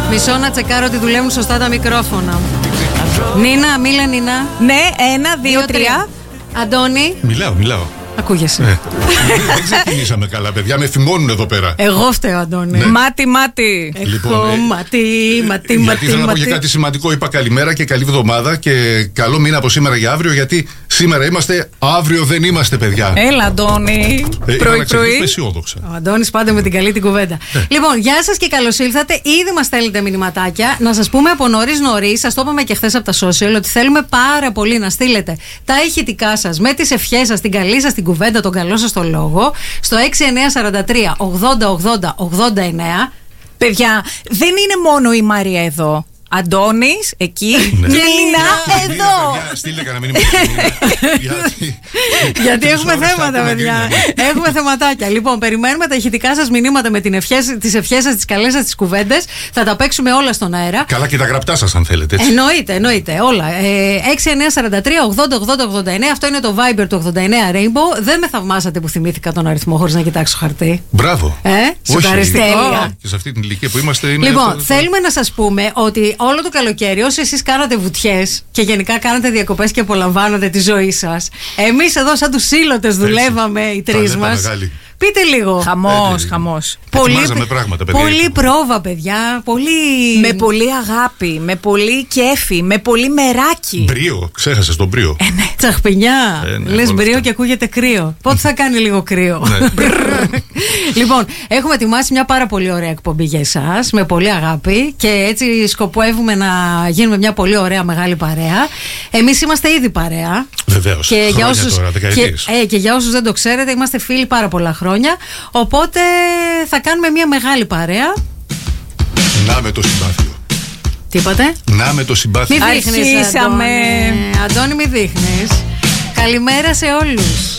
Μισό να τσεκάρω ότι δουλεύουν σωστά τα μικρόφωνα. Νίνα, μίλα Νίνα. Ναι, 1, 2, 3. Αντώνη. Μιλάω. Ακούγεσαι. Δεν ξεκινήσαμε καλά, παιδιά. Με φημώνουν εδώ πέρα. Εγώ φταίω, Αντώνη. Ναι. Μάτι. Εγώ μάτι. Γιατί ήθελα να πω και κάτι σημαντικό. Είπα καλημέρα και καλή εβδομάδα και καλό μήνα από σήμερα για αύριο. Γιατί σήμερα είμαστε, αύριο δεν είμαστε, παιδιά. Έλα, Αντώνη. Πρωί-πρωί. Αισιόδοξα. Ο Αντώνης πάντα με την καλή την κουβέντα. Λοιπόν, γεια σας και καλώς ήλθατε. Ήδη μας στέλνετε μηνυματάκια. Να σας πούμε από νωρίς. Σας το είπαμε και χθες από τα social ότι θέλουμε πάρα πολύ να στείλετε τα ηχητικά σας με τις ευχές σας, την καλή σας την κουβέντα, τον καλό σας το λόγο στο 6943 80 80 89. Παιδιά, δεν είναι μόνο η Μαρία εδώ. Αντώνης, εκεί. Και Νίνα, εδώ. Στείλτε κανένα μήνυμα. Γιατί έχουμε θέματα, παιδιά. Έχουμε θεματάκια. Λοιπόν, περιμένουμε τα ηχητικά σας μηνύματα με τις ευχές σας, τις καλές σας, τις κουβέντες. Θα τα παίξουμε όλα στον αέρα. Καλά, και τα γραπτά σας, αν θέλετε. Έτσι. Εννοείται, όλα. 6943 80 80 89. Αυτό είναι το Viber του 89 Rainbow. Δεν με θαυμάσατε που θυμήθηκα τον αριθμό χωρίς να κοιτάξω χαρτί. Μπράβο. Σοκαριστικό. Και σε αυτή την ηλικία που είμαστε. Λοιπόν, θέλουμε να σας πούμε ότι όλο το καλοκαίρι, όσοι εσείς κάνατε βουτιές και γενικά κάνατε διακοπές και απολαμβάνατε τη ζωή σας, εμείς εδώ σαν τους σύλλοτες δουλεύαμε οι τρεις μας. Πείτε λίγο. Χαμός. Ετοιμάζαμε πράγματα, παιδιά. Πολύ πρόβα, παιδιά. Με πολύ αγάπη, με πολύ κέφι, με πολύ μεράκι. Μπρίο, ξέχασες τον μπρίο. Ναι. Τσαχπινιά. Λες μπρίο αυτά. και ακούγεται κρύο. Πότε θα κάνει λίγο κρύο. Λοιπόν, έχουμε ετοιμάσει μια πάρα πολύ ωραία εκπομπή για εσάς, με πολύ αγάπη και έτσι σκοπεύουμε να γίνουμε μια πολύ ωραία μεγάλη παρέα. Εμείς είμαστε ήδη παρέα. Βεβαίως. Και για για όσους δεν το ξέρετε, είμαστε φίλοι πάρα πολλά χρόνια. Οπότε θα κάνουμε μια μεγάλη παρέα. Να με το συμπάθειο. Τι είπατε? Να με το συμπάθειο. Μη δείχνεις, Αντώνη, μη δείχνεις. Καλημέρα σε όλους.